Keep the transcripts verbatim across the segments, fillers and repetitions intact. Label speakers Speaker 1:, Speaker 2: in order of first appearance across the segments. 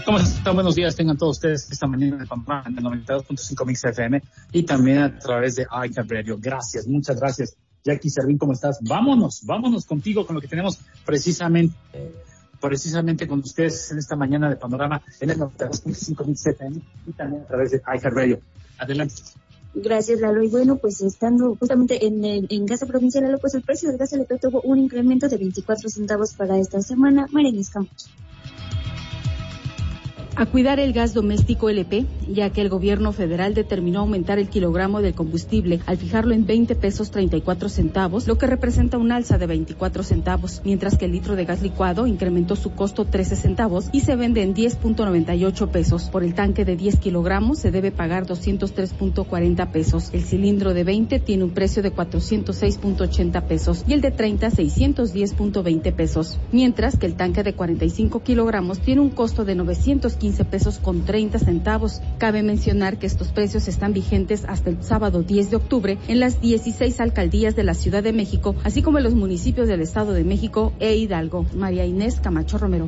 Speaker 1: ¿Cómo están? Buenos días, tengan todos ustedes esta mañana de Panorama en el noventa y dos punto cinco Mix F M y también a través de iHeartRadio. Gracias, muchas gracias. Jackie Servín, ¿cómo estás? Vámonos, vámonos contigo con lo que tenemos precisamente, precisamente con ustedes en esta mañana de Panorama en el noventa y dos punto cinco Mix F M y también a través de iHeartRadio. Adelante.
Speaker 2: Gracias, Lalo. Y bueno, pues estando justamente en, el, en gas provincial, Lalo, pues el precio del gas L P tuvo un incremento de veinticuatro centavos para esta semana. Marinis Campos.
Speaker 3: A cuidar el gas doméstico L P, ya que el gobierno federal determinó aumentar el kilogramo del combustible al fijarlo en veinte pesos treinta y cuatro centavos, lo que representa un alza de veinticuatro centavos, mientras que el litro de gas licuado incrementó su costo trece centavos y se vende en diez punto noventa y ocho pesos. Por el tanque de diez kilogramos se debe pagar doscientos tres punto cuarenta pesos. El cilindro de veinte tiene un precio de cuatrocientos seis punto ochenta pesos y el de treinta seiscientos diez punto veinte pesos, mientras que el tanque de cuarenta y cinco kilogramos tiene un costo de novecientos quince pesos con treinta centavos. Cabe mencionar que estos precios están vigentes hasta el sábado diez de octubre en las dieciséis alcaldías de la Ciudad de México, así como en los municipios del Estado de México e Hidalgo. María Inés Camacho Romero.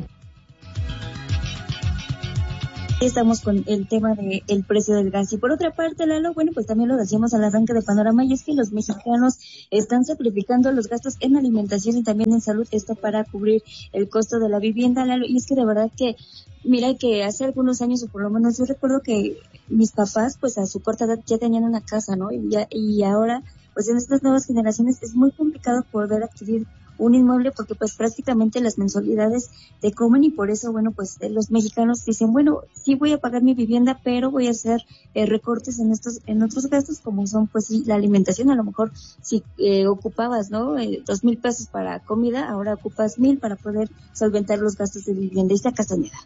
Speaker 2: Estamos con el tema del de precio del gas. Y por otra parte, Lalo, bueno, pues también lo decíamos al arranque de Panorama, y es que los mexicanos están sacrificando los gastos en alimentación y también en salud, esto para cubrir el costo de la vivienda, Lalo. Y es que de verdad que, mira, que hace algunos años, o por lo menos yo recuerdo que mis papás, pues a su corta edad ya tenían una casa, ¿no? Y, ya, y ahora, pues en estas nuevas generaciones es muy complicado poder adquirir un inmueble porque pues prácticamente las mensualidades te comen, y por eso, bueno, pues los mexicanos dicen, bueno, sí voy a pagar mi vivienda, pero voy a hacer eh, recortes en estos, en otros gastos, como son pues sí, la alimentación. A lo mejor si eh, ocupabas, ¿no? Eh, dos mil pesos para comida, ahora ocupas mil para poder solventar los gastos de vivienda. Y Castañeda.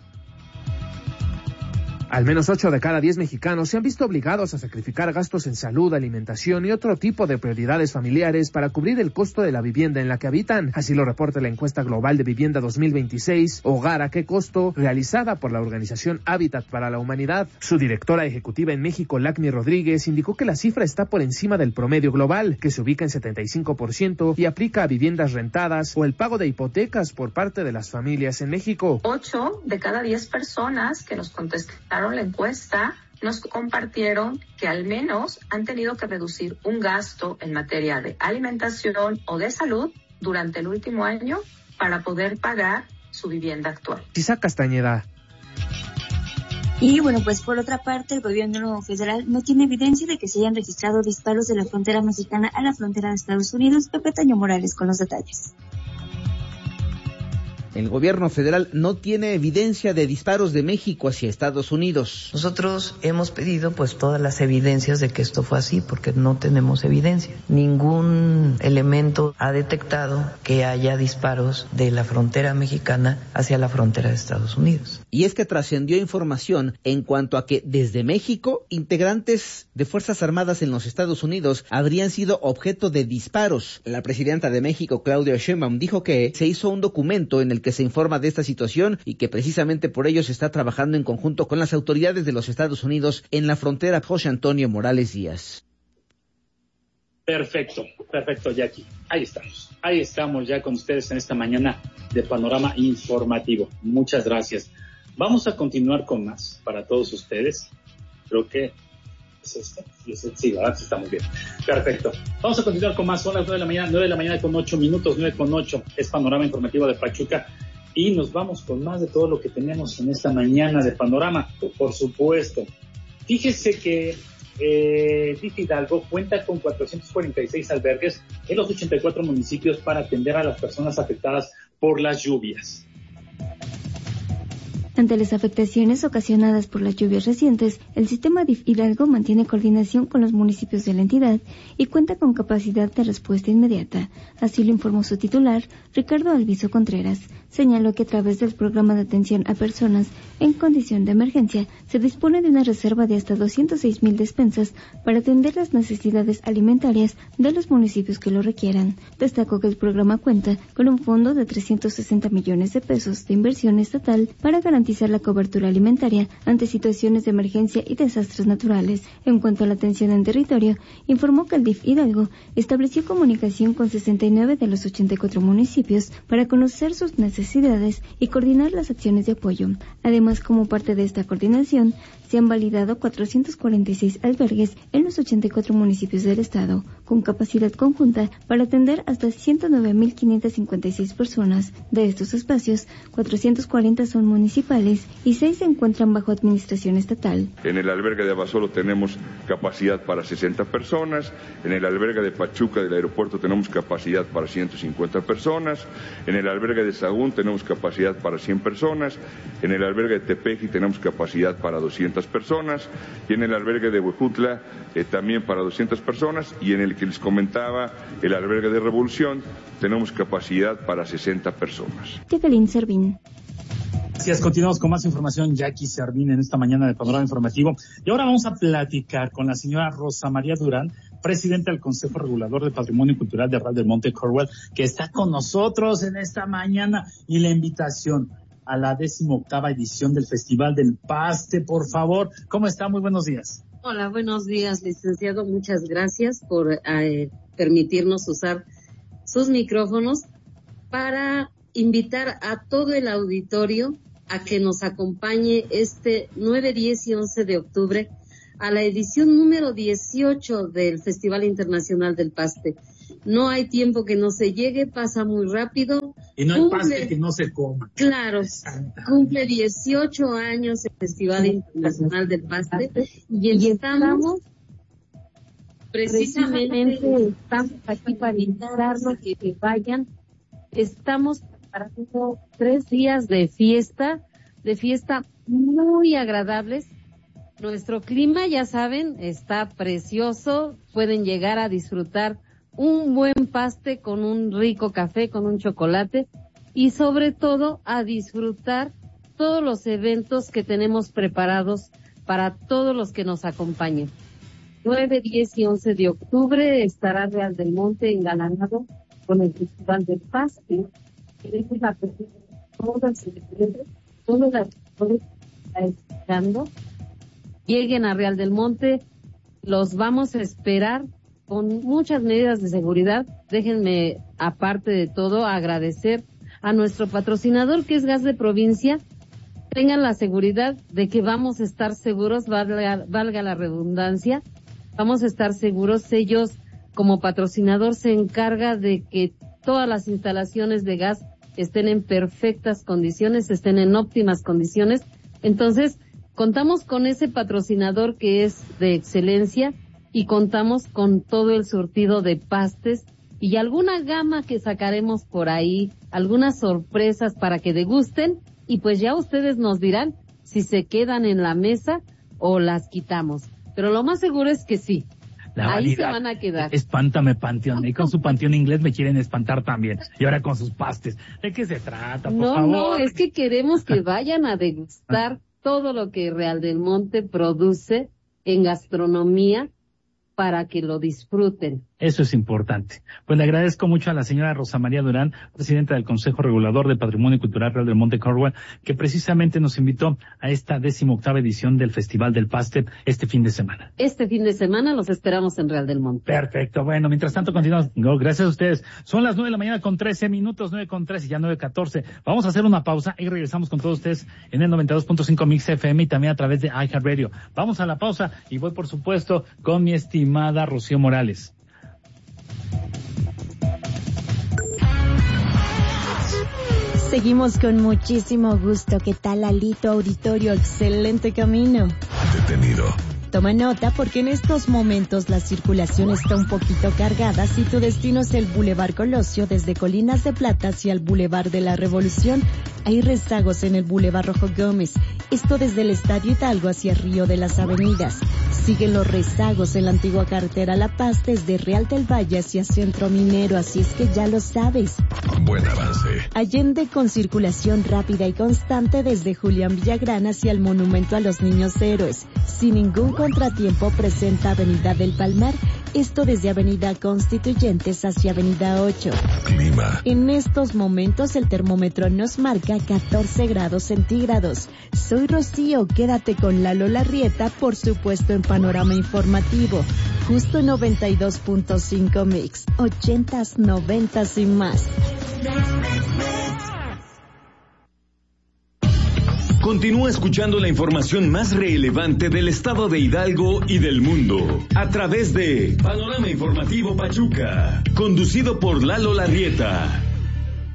Speaker 4: Al menos ocho de cada diez mexicanos se han visto obligados a sacrificar gastos en salud, alimentación y otro tipo de prioridades familiares para cubrir el costo de la vivienda en la que habitan. Así lo reporta la encuesta global de vivienda dos mil veintiséis, Hogar a qué costo, realizada por la organización Hábitat para la Humanidad. Su directora ejecutiva en México, Lacmi Rodríguez, indicó que la cifra está por encima del promedio global, que se ubica en setenta y cinco por ciento y aplica a viviendas rentadas o el pago de hipotecas por parte de las familias en México.
Speaker 5: Ocho de cada diez personas que nos contestaron la encuesta nos compartieron que al menos han tenido que reducir un gasto en materia de alimentación o de salud durante el último año para poder pagar su vivienda actual.
Speaker 4: Isaac Castañeda.
Speaker 2: Y bueno, pues por otra parte, el gobierno federal no tiene evidencia de que se hayan registrado disparos de la frontera mexicana a la frontera de Estados Unidos. Pepe Taño Morales con los detalles.
Speaker 6: El gobierno federal no tiene evidencia de disparos de México hacia Estados Unidos.
Speaker 7: Nosotros hemos pedido pues todas las evidencias de que esto fue así, porque no tenemos evidencia. Ningún elemento ha detectado que haya disparos de la frontera mexicana hacia la frontera de Estados Unidos.
Speaker 6: Y es que trascendió información en cuanto a que desde México, integrantes de Fuerzas Armadas en los Estados Unidos habrían sido objeto de disparos. La presidenta de México, Claudia Sheinbaum, dijo que se hizo un documento en el que se informa de esta situación y que precisamente por ello se está trabajando en conjunto con las autoridades de los Estados Unidos en la frontera. José Antonio Morales Díaz.
Speaker 1: Perfecto, perfecto, Jackie. Ahí estamos, ahí estamos ya con ustedes en esta mañana de Panorama Informativo. Muchas gracias. Vamos a continuar con más para todos ustedes. Creo que es este, es este. Sí, ¿verdad? Estamos bien. Perfecto. Vamos a continuar con más. Son las nueve de la mañana, nueve de la mañana con ocho minutos, nueve con ocho. Es Panorama Informativo de Pachuca. Y nos vamos con más de todo lo que tenemos en esta mañana de Panorama. Por supuesto. Fíjese que eh, D I F Hidalgo cuenta con cuatrocientos cuarenta y seis albergues en los ochenta y cuatro municipios para atender a las personas afectadas por las lluvias.
Speaker 8: Ante las afectaciones ocasionadas por las lluvias recientes, el sistema D I F Hidalgo mantiene coordinación con los municipios de la entidad y cuenta con capacidad de respuesta inmediata. Así lo informó su titular, Ricardo Alviso Contreras. Señaló que a través del programa de atención a personas en condición de emergencia se dispone de una reserva de hasta doscientos seis mil despensas para atender las necesidades alimentarias de los municipios que lo requieran. Destacó que el programa cuenta con un fondo de trescientos sesenta millones de pesos de inversión estatal para garantizar garantizar la cobertura alimentaria ante situaciones de emergencia y desastres naturales. En cuanto a la atención en territorio, informó que el D I F Hidalgo estableció comunicación con sesenta y nueve de los ochenta y cuatro municipios para conocer sus necesidades y coordinar las acciones de apoyo. Además, como parte de esta coordinación, se han validado cuatrocientos cuarenta y seis albergues en los ochenta y cuatro municipios del estado, con capacidad conjunta para atender hasta ciento nueve mil quinientas cincuenta y seis personas. De estos espacios, cuatrocientos cuarenta son municipales y seis se encuentran bajo administración estatal.
Speaker 9: En el albergue de Abasolo tenemos capacidad para sesenta personas, en el albergue de Pachuca del aeropuerto tenemos capacidad para ciento cincuenta personas, en el albergue de Sahagún tenemos capacidad para cien personas, en el albergue de Tepeji tenemos capacidad para doscientas personas, y en el albergue de Huejutla eh, también para doscientas personas, y en el que les comentaba, el albergue de Revolución, tenemos capacidad para sesenta personas.
Speaker 8: Jacqueline Servín.
Speaker 1: Gracias. Continuamos con más información. Jackie Servín en esta mañana de Panorama Informativo. Y ahora vamos a platicar con la señora Rosa María Durán, presidenta del Consejo Regulador de Patrimonio Cultural de Real del Monte Corwell, que está con nosotros en esta mañana, y la invitación a la decimoctava edición del Festival del Paste, por favor. ¿Cómo está? Muy buenos días.
Speaker 10: Hola, buenos días, licenciado. Muchas gracias por eh, permitirnos usar sus micrófonos para invitar a todo el auditorio a que nos acompañe este nueve, diez y once de octubre a la edición número dieciocho del Festival Internacional del Paste. No hay tiempo que no se llegue, pasa muy rápido.
Speaker 1: Y no hay cumple, paste que no se coma.
Speaker 10: Claro, cumple dieciocho años el Festival Internacional del Paste y estamos precisamente estamos aquí para invitarlos que, que vayan. Estamos preparando tres días de fiesta, de fiesta muy agradables. Nuestro clima, ya saben, está precioso. Pueden llegar a disfrutar un buen paste con un rico café, con un chocolate, y sobre todo a disfrutar todos los eventos que tenemos preparados para todos los que nos acompañen. nueve, diez y once de octubre estará Real del Monte engalanado con el Festival del Paste. Queremos la presencia de todas las empresas, todas las personas que están escuchando. Lleguen a Real del Monte, los vamos a esperar con muchas medidas de seguridad. Déjenme, aparte de todo, agradecer a nuestro patrocinador, que es Gas de Provincia. Tengan la seguridad de que vamos a estar seguros, valga, valga la redundancia, vamos a estar seguros. Ellos, como patrocinador, se encarga de que todas las instalaciones de gas estén en perfectas condiciones, estén en óptimas condiciones. Entonces, contamos con ese patrocinador que es de excelencia, y contamos con todo el surtido de pastes y alguna gama que sacaremos por ahí, algunas sorpresas para que degusten, y pues ya ustedes nos dirán si se quedan en la mesa o las quitamos. Pero lo más seguro es que sí. La ahí vanidad. Se van a quedar.
Speaker 1: Espántame, Panteón. Y con su Panteón inglés me quieren espantar también. Y ahora con sus pastes. ¿De qué se trata, por
Speaker 10: no,
Speaker 1: favor?
Speaker 10: No, es que queremos que vayan a degustar todo lo que Real del Monte produce en gastronomía, para que lo disfruten.
Speaker 1: Eso es importante. Pues le agradezco mucho a la señora Rosa María Durán, presidenta del Consejo Regulador de Patrimonio Cultural Real del Monte Corwell, que precisamente nos invitó a esta decimoctava edición del Festival del Paste este fin de semana.
Speaker 10: Este fin de semana los esperamos en Real del Monte.
Speaker 1: Perfecto. Bueno, mientras tanto continuamos. No, gracias a ustedes. Son las nueve de la mañana con trece minutos, nueve con trece, ya nueve catorce. Vamos a hacer una pausa y regresamos con todos ustedes en el noventa y dos punto cinco Mix F M y también a través de iHeartRadio. Vamos a la pausa y voy, por supuesto, con mi estimada Rocío Morales.
Speaker 11: Seguimos con muchísimo gusto. ¿Qué tal, Alito Auditorio? Excelente camino.
Speaker 12: Detenido.
Speaker 11: Toma nota porque en estos momentos la circulación está un poquito cargada si tu destino es el Boulevard Colosio desde Colinas de Plata hacia el Boulevard de la Revolución. Hay rezagos en el Boulevard Rojo Gómez, esto desde el Estadio Hidalgo hacia Río de las Avenidas. Siguen los rezagos en la antigua carretera La Paz desde Real del Valle hacia Centro Minero, así es que ya lo sabes.
Speaker 12: Buen avance.
Speaker 11: Allende con circulación rápida y constante desde Julián Villagrán hacia el Monumento a los Niños Héroes. Sin ningún contratiempo presenta Avenida del Palmar Esto desde Avenida Constituyentes hacia Avenida ocho.
Speaker 12: Clima.
Speaker 11: En estos momentos el termómetro nos marca catorce grados centígrados. Soy Rocío, quédate con Lalo Larrieta, por supuesto en Panorama Informativo. Justo noventa y dos punto cinco Mix, ochentas, noventas y más.
Speaker 13: Continúa escuchando la información más relevante del estado de Hidalgo y del mundo a través de Panorama Informativo Pachuca, conducido por Lalo Larrieta.